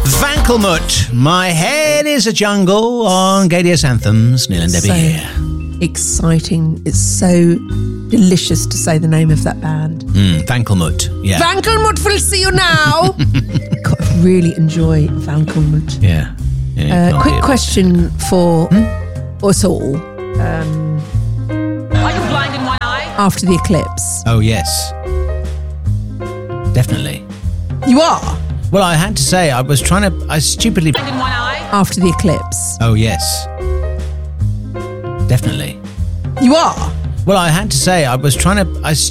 Vankelmut, My Head is a Jungle on Gaydius Anthems. Neil and Debbie here. Exciting. It's so delicious to say the name of that band. Vankelmut, yeah. Vankelmut will see you now. God, I really enjoy Vankelmut. Yeah. Quick question for us all. Are you blind in one eye? After the eclipse. Oh, yes. Definitely. You are? Well, I had to say, I stupidly... Blind in one eye? After the eclipse. Oh, yes. Definitely. You are? Well, I had to say, I